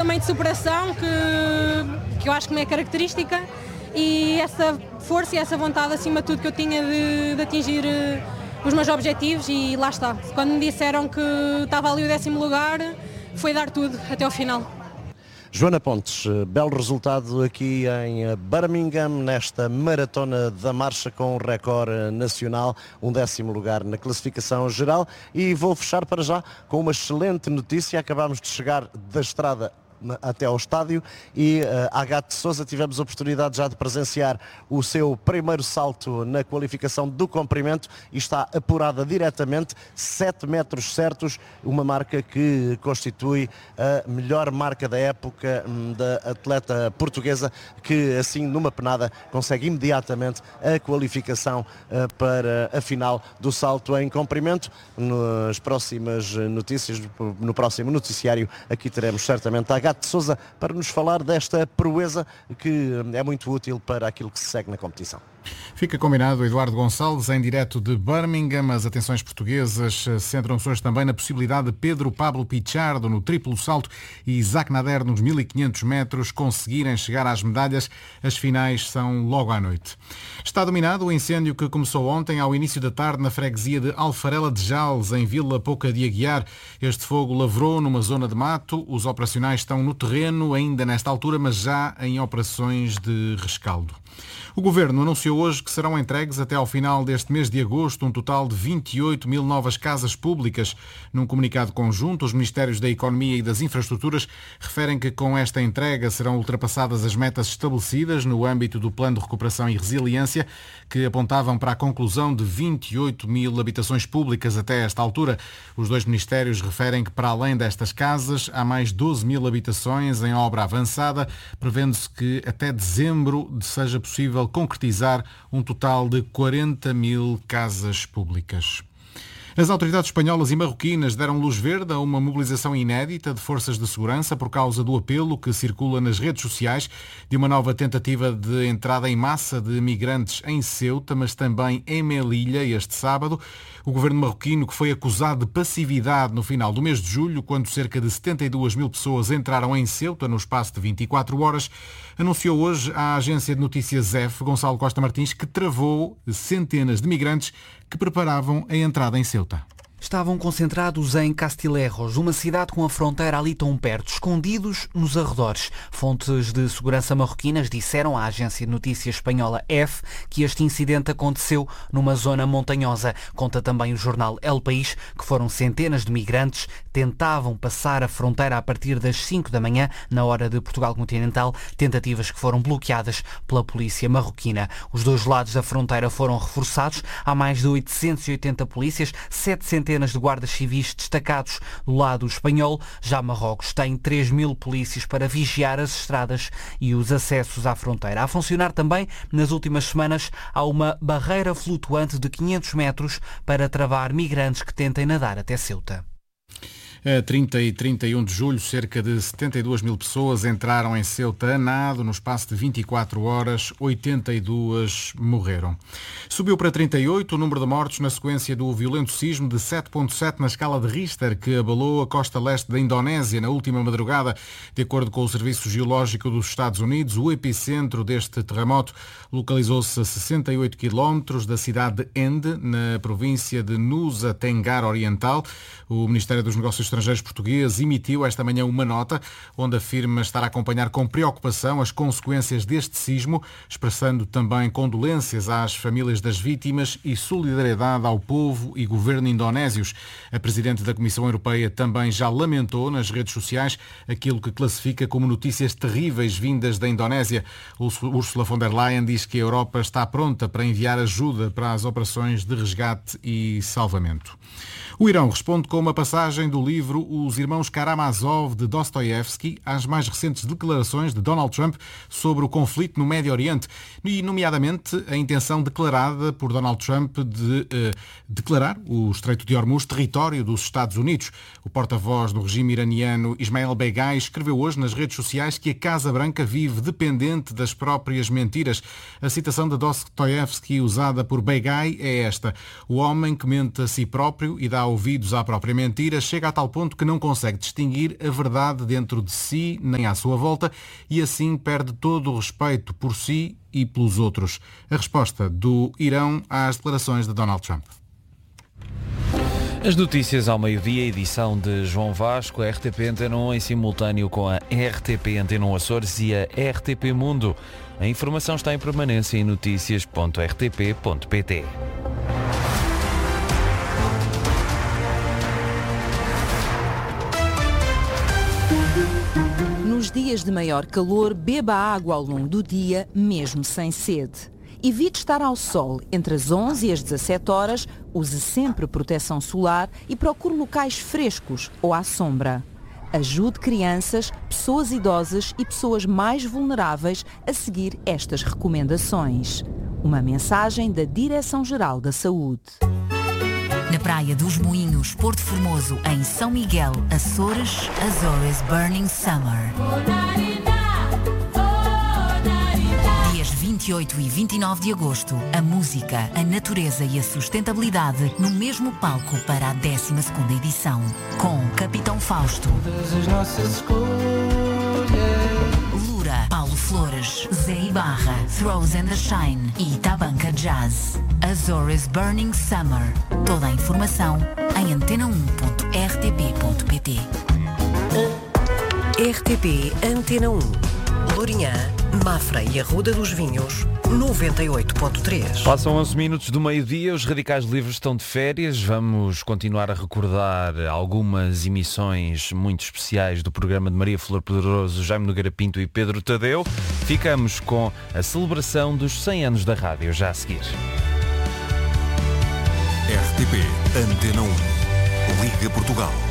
também de superação que eu acho que me é característica, e essa força e essa vontade acima de tudo que eu tinha de atingir os meus objetivos, e lá está. Quando me disseram que estava ali o 10º lugar, foi dar tudo até ao final. Joana Pontes, belo resultado aqui em Birmingham, nesta maratona da marcha com recorde nacional, um 10º lugar na classificação geral. E vou fechar para já com uma excelente notícia. Acabámos de chegar da estrada até ao estádio e a Agathe Sousa tivemos a oportunidade já de presenciar o seu primeiro salto na qualificação do comprimento e está apurada diretamente, 7 metros certos, uma marca que constitui a melhor marca da época da atleta portuguesa, que assim numa penada consegue imediatamente a qualificação para a final do salto em comprimento. Nas próximas notícias, no próximo noticiário, aqui teremos certamente a Agathe de Sousa para nos falar desta proeza que é muito útil para aquilo que se segue na competição. Fica combinado. Eduardo Gonçalves, em direto de Birmingham. As atenções portuguesas centram-se hoje também na possibilidade de Pedro Pablo Pichardo no triplo salto e Isaac Nader nos 1500 metros conseguirem chegar às medalhas. As finais são logo à noite. Está dominado o incêndio que começou ontem ao início da tarde na freguesia de Alfarela de Jales, em Vila Pouca de Aguiar. Este fogo lavrou numa zona de mato. Os operacionais estão no terreno ainda nesta altura, mas já em operações de rescaldo. O Governo anunciou hoje que serão entregues até ao final deste mês de agosto um total de 28 mil novas casas públicas. Num comunicado conjunto, os Ministérios da Economia e das Infraestruturas referem que com esta entrega serão ultrapassadas as metas estabelecidas no âmbito do Plano de Recuperação e Resiliência, que apontavam para a conclusão de 28 mil habitações públicas até esta altura. Os dois Ministérios referem que, para além destas casas, há mais 12 mil habitações em obra avançada, prevendo-se que até dezembro seja possível concretizar um total de 40 mil casas públicas. As autoridades espanholas e marroquinas deram luz verde a uma mobilização inédita de forças de segurança por causa do apelo que circula nas redes sociais de uma nova tentativa de entrada em massa de migrantes em Ceuta, mas também em Melilla este sábado. O governo marroquino, que foi acusado de passividade no final do mês de julho, quando cerca de 72 mil pessoas entraram em Ceuta no espaço de 24 horas, anunciou hoje à agência de notícias EF, Gonçalo Costa Martins, que travou centenas de migrantes que preparavam a entrada em Ceuta. Estavam concentrados em Castilleros, uma cidade com a fronteira ali tão perto, escondidos nos arredores. Fontes de segurança marroquinas disseram à agência de notícias espanhola EF que este incidente aconteceu numa zona montanhosa. Conta também o jornal El País que foram centenas de migrantes tentavam passar a fronteira a partir das 5 da manhã, na hora de Portugal continental, tentativas que foram bloqueadas pela polícia marroquina. Os dois lados da fronteira foram reforçados, há mais de 880 polícias, 700 de guardas civis destacados do lado espanhol. Já Marrocos tem 3 mil polícias para vigiar as estradas e os acessos à fronteira. A funcionar também, nas últimas semanas, há uma barreira flutuante de 500 metros para travar migrantes que tentem nadar até Ceuta. A 30 e 31 de julho, cerca de 72 mil pessoas entraram em Ceuta a nado. No espaço de 24 horas, 82 morreram. Subiu para 38 o número de mortos na sequência do violento sismo de 7.7 na escala de Richter, que abalou a costa leste da Indonésia na última madrugada. De acordo com o Serviço Geológico dos Estados Unidos, o epicentro deste terremoto localizou-se a 68 quilómetros da cidade de Ende, na província de Nusa Tenggara Oriental. O Ministério dos Negócios Estrangeiros português emitiu esta manhã uma nota onde afirma estar a acompanhar com preocupação as consequências deste sismo, expressando também condolências às famílias das vítimas e solidariedade ao povo e governo indonésios. A Presidente da Comissão Europeia também já lamentou nas redes sociais aquilo que classifica como notícias terríveis vindas da Indonésia. Ursula von der Leyen diz que a Europa está pronta para enviar ajuda para as operações de resgate e salvamento. O Irão responde com uma passagem do livro Os Irmãos Karamazov, de Dostoiévski, às mais recentes declarações de Donald Trump sobre o conflito no Médio Oriente e, nomeadamente, a intenção declarada por Donald Trump de declarar o Estreito de Hormuz território dos Estados Unidos. O porta-voz do regime iraniano, Ismail Begai, escreveu hoje nas redes sociais que a Casa Branca vive dependente das próprias mentiras. A citação de Dostoiévski usada por Begai é esta: o homem que mente a si próprio e dá ouvidos à própria mentira chega a tal ponto que não consegue distinguir a verdade dentro de si nem à sua volta e assim perde todo o respeito por si e pelos outros. A resposta do Irão às declarações de Donald Trump. As notícias ao meio-dia, edição de João Vasco, a RTP Antena 1 em simultâneo com a RTP Antena 1 Açores e a RTP Mundo. A informação está em permanência em noticias.rtp.pt. Nos dias de maior calor, beba água ao longo do dia, mesmo sem sede. Evite estar ao sol entre as 11 e as 17 horas, use sempre proteção solar e procure locais frescos ou à sombra. Ajude crianças, pessoas idosas e pessoas mais vulneráveis a seguir estas recomendações. Uma mensagem da Direção-Geral da Saúde. Na Praia dos Moinhos, Porto Formoso, em São Miguel, Açores, Azores Burning Summer. Dias 28 e 29 de agosto, a música, a natureza e a sustentabilidade no mesmo palco para a 12ª edição. Com Capitão Fausto, Lura, Paulo Flores, Zé Ibarra, Throws and the Shine e Tabanca Jazz. Azores Burning Summer. Toda a informação em antena1.rtp.pt. RTP Antena 1. Lourinhã, Mafra e Arruda dos Vinhos, 98.3. Passam 11 minutos do meio-dia, os Radicais Livres estão de férias. Vamos continuar a recordar algumas emissões muito especiais do programa de Maria Flor Poderoso, Jaime Nogueira Pinto e Pedro Tadeu. Ficamos com a celebração dos 100 anos da rádio, já a seguir. RTP Antena 1. Liga Portugal.